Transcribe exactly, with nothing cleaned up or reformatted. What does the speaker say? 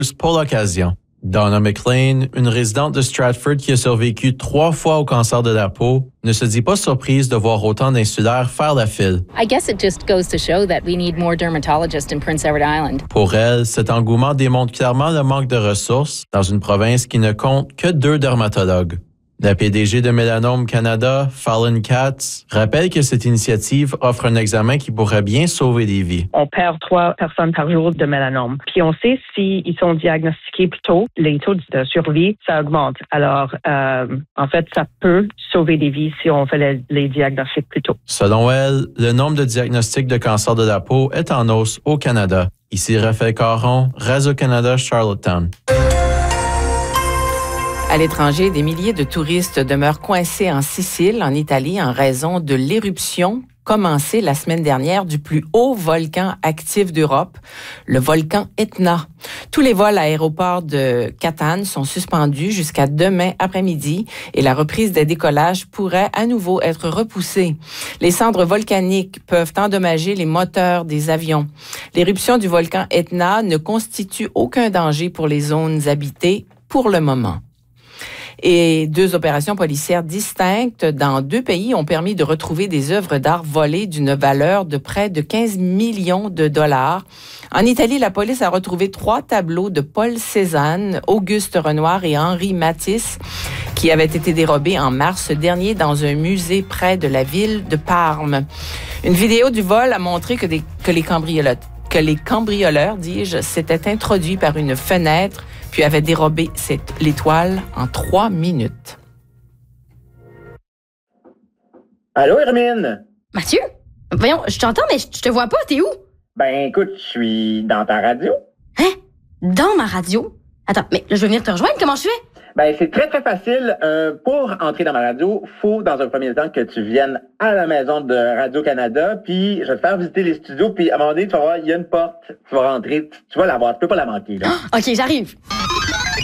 pour l'occasion. Donna McLean, une résidente de Stratford qui a survécu trois fois au cancer de la peau, ne se dit pas surprise de voir autant d'insulaires faire la file. I guess it just goes to show that we need more dermatologists in Prince Edward Island. Pour elle, cet engouement démontre clairement le manque de ressources dans une province qui ne compte que deux dermatologues. La P D G de Mélanome Canada, Fallon Katz, rappelle que cette initiative offre un examen qui pourrait bien sauver des vies. On perd trois personnes par jour de mélanome. Puis on sait s'ils sont diagnostiqués plus tôt, les taux de survie, ça augmente. Alors, euh, en fait, ça peut sauver des vies si on fait les, les diagnostics plus tôt. Selon elle, le nombre de diagnostics de cancer de la peau est en hausse au Canada. Ici Raphaël Caron, Radio-Canada, Charlottetown. À l'étranger, des milliers de touristes demeurent coincés en Sicile, en Italie, en raison de l'éruption commencée la semaine dernière du plus haut volcan actif d'Europe, le volcan Etna. Tous les vols à l'aéroport de Catane sont suspendus jusqu'à demain après-midi et la reprise des décollages pourrait à nouveau être repoussée. Les cendres volcaniques peuvent endommager les moteurs des avions. L'éruption du volcan Etna ne constitue aucun danger pour les zones habitées pour le moment. Et deux opérations policières distinctes dans deux pays ont permis de retrouver des œuvres d'art volées d'une valeur de près de quinze millions de dollars. En Italie, la police a retrouvé trois tableaux de Paul Cézanne, Auguste Renoir et Henri Matisse qui avaient été dérobés en mars dernier dans un musée près de la ville de Parme. Une vidéo du vol a montré que, des, que les cambrioleurs, que les cambrioleurs, dis-je, s'étaient introduits par une fenêtre puis avait dérobé cette, l'étoile en trois minutes. Allô, Hermine? Mathieu? Voyons, je t'entends, mais je te vois pas, t'es où? Ben, écoute, je suis dans ta radio. Hein? Dans ma radio? Attends, mais là, je vais venir te rejoindre, comment je fais? Ben, c'est très, très facile. Euh, pour entrer dans ma radio, faut, dans un premier temps, que tu viennes à la maison de Radio-Canada, puis je vais te faire visiter les studios, puis à un moment donné, tu vas voir, il y a une porte, tu vas rentrer, tu vas la voir, tu peux pas la manquer, là. Oh, OK, j'arrive.